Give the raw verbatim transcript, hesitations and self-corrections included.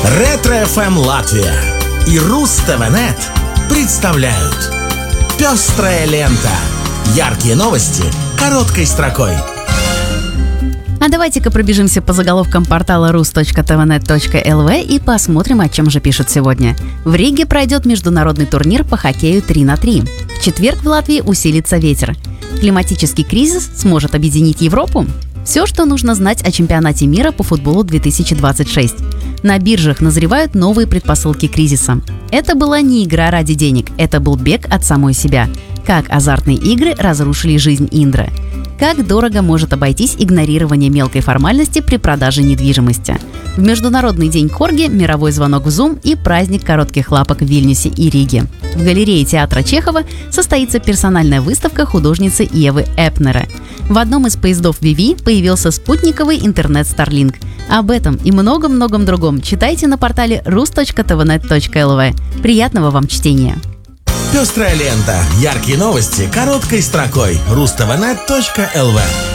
Ретро-эф эм Латвия и Руз-ТВ.нет представляют «Пестрая лента». Яркие новости короткой строкой. А давайте-ка пробежимся по заголовкам портала рус точка тэ вэ нет точка эл ви и посмотрим, о чем же пишут сегодня. В Риге пройдет международный турнир по хоккею три на три. В четверг в Латвии усилится ветер. Климатический кризис сможет объединить Европу? Все, что нужно знать о чемпионате мира по футболу две тысячи двадцать шесть. На биржах назревают новые предпосылки кризиса. Это была не игра ради денег, это был бег от самой себя. Как азартные игры разрушили жизнь Индры. Как дорого может обойтись игнорирование мелкой формальности при продаже недвижимости. В Международный день корги, мировой звонок в Zoom и праздник коротких лапок в Вильнюсе и Риге. В галерее театра Чехова состоится персональная выставка художницы Евы Эпнера. В одном из поездов Виви появился спутниковый интернет Starlink. Об этом и многом-многом другом читайте на портале рус точка тэ вэ нет точка эл ви. Приятного вам чтения! Пестрая лента. Яркие новости короткой строкой. рус точка тэ вэ нет точка эл ви.